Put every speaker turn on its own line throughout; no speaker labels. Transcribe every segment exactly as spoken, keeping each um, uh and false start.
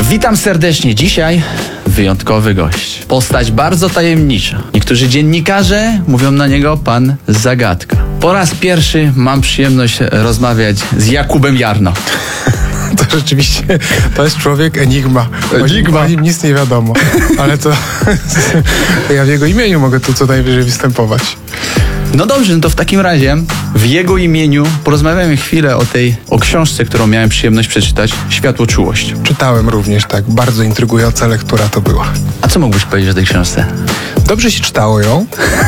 Witam serdecznie. Dzisiaj wyjątkowy gość. Postać bardzo tajemnicza. Niektórzy dziennikarze mówią na niego pan Zagadka. Po raz pierwszy mam przyjemność rozmawiać z Jakubem Jarno.
To rzeczywiście, to jest człowiek enigma.
Enigma.
O nim nic nie wiadomo. Ale to ja w jego imieniu mogę tu co najwyżej występować.
No dobrze, no to w takim razie w jego imieniu porozmawiamy chwilę o tej, o książce, którą miałem przyjemność przeczytać, Światłoczułość.
Czytałem również, tak. Bardzo intrygująca lektura to była.
A co mógłbyś powiedzieć o tej książce?
Dobrze się czytało ją.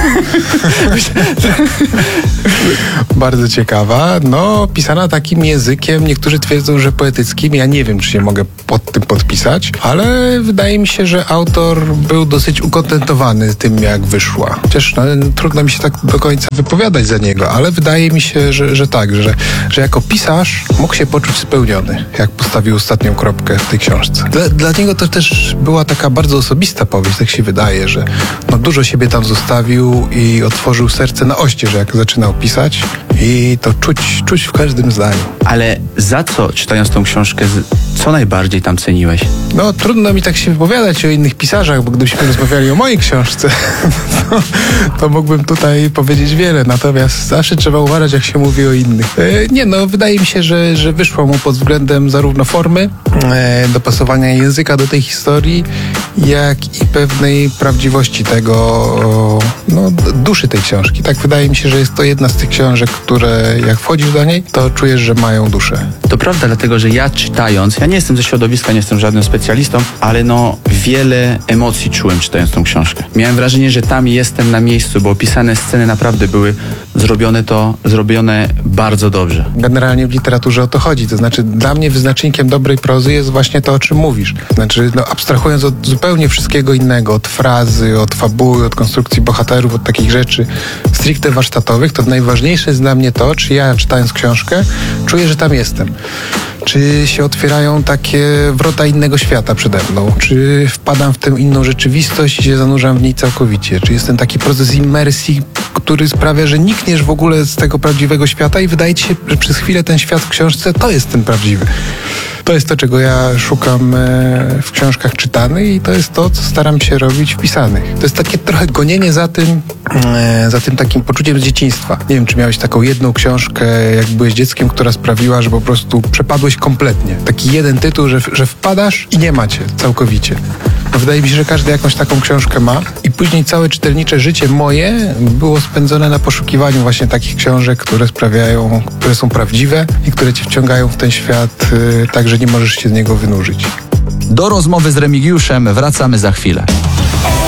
Bardzo ciekawa. No, pisana takim językiem, niektórzy twierdzą, że poetyckim. Ja nie wiem, czy się mogę pod tym podpisać, ale wydaje mi się, że autor był dosyć ukontentowany tym, jak wyszła. Chociaż no, trudno mi się tak do końca wypowiadać za niego, ale wydaje mi się, że, że tak, że, że jako pisarz mógł się poczuć spełniony, jak postawił ostatnią kropkę w tej książce. Dla, dla niego to też była taka bardzo osobista powieść, tak się wydaje, że no, dużo siebie tam zostawił i otworzył serce na oścież, jak zaczynał pisać, i to czuć, czuć w każdym zdaniu.
Ale za co, czytając tą książkę, co najbardziej tam ceniłeś?
No, trudno mi tak się wypowiadać o innych pisarzach, bo gdybyśmy rozmawiali o mojej książce, to, to mógłbym tutaj powiedzieć wiele, natomiast zawsze trzeba uważać, jak się mówi o innych. E, nie, no, wydaje mi się, że, że wyszło mu pod względem zarówno formy, e, dopasowania języka do tej historii, jak i pewnej prawdziwości tego, o, no, duszy tej książki. Tak wydaje mi się, że jest to jedna z tych książek, które jak wchodzisz do niej, to czujesz, że mają duszę.
To prawda, dlatego że ja czytając, ja nie jestem ze środowiska, nie jestem żadnym specjalistą, ale no wiele emocji czułem czytając tą książkę. Miałem wrażenie, że tam jestem na miejscu, bo opisane sceny naprawdę były zrobione to, zrobione bardzo dobrze.
Generalnie w literaturze o to chodzi, to znaczy dla mnie wyznacznikiem dobrej prozy jest właśnie to, o czym mówisz. Znaczy, no abstrahując od zupełnie wszystkiego innego, od frazy, od fabuły, od konstrukcji bohaterów, od takich rzeczy stricte warsztatowych, to najważniejsze jest dla mnie to, czy ja czytając książkę czuję, że tam jestem. Czy się otwierają takie wrota innego świata przede mną? Czy wpadam w tę inną rzeczywistość i się zanurzam w niej całkowicie? Czy jest ten taki proces immersji, który sprawia, że nikniesz w ogóle z tego prawdziwego świata i wydaje ci się, że przez chwilę ten świat w książce to jest ten prawdziwy. To jest to, czego ja szukam w książkach czytanych i to jest to, co staram się robić w pisanych. To jest takie trochę gonienie za tym, za tym takim poczuciem z dzieciństwa. Nie wiem, czy miałeś taką jedną książkę, jak byłeś dzieckiem, która sprawiła, że po prostu przepadłeś kompletnie. Taki jeden tytuł, że, że wpadasz i nie macie całkowicie. No, wydaje mi się, że każdy jakąś taką książkę ma i później całe czytelnicze życie moje było spędzone na poszukiwaniu właśnie takich książek, które sprawiają, które są prawdziwe i które cię wciągają w ten świat yy, tak, że nie możesz się z niego wynurzyć.
Do rozmowy z Remigiuszem wracamy za chwilę.